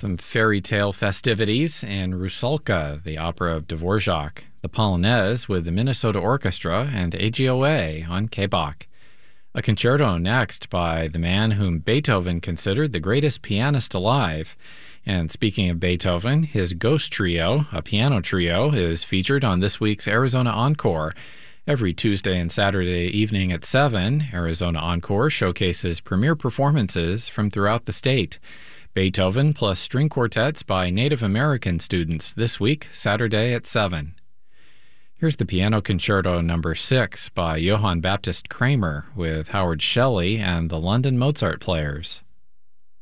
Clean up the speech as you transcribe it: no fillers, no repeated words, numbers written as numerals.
Some fairy tale festivities in Rusalka, the opera of Dvorak, the Polonaise with the Minnesota Orchestra, and AGOA on K-Bach. A concerto next by the man whom Beethoven considered the greatest pianist alive. And speaking of Beethoven, his Ghost Trio, a piano trio, is featured on this week's Arizona Encore. Every Tuesday and Saturday evening at 7, Arizona Encore showcases premier performances from throughout the state. Beethoven plus string quartets by Native American students this week, Saturday at 7. Here's the Piano Concerto No. 6 by Johann Baptist Kramer with Howard Shelley and the London Mozart Players.